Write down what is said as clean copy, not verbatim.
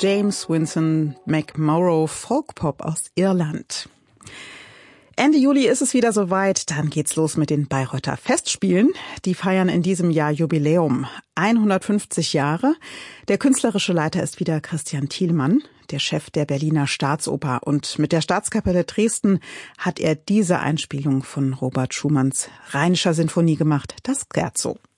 James Winston McMorrow, Folkpop aus Irland. Ende Juli ist es wieder soweit, dann geht's los mit den Bayreuther Festspielen. Die feiern in diesem Jahr Jubiläum, 150 Jahre. Der künstlerische Leiter ist wieder Christian Thielmann, der Chef der Berliner Staatsoper. Und mit der Staatskapelle Dresden hat er diese Einspielung von Robert Schumanns Rheinischer Sinfonie gemacht, das Scherzo.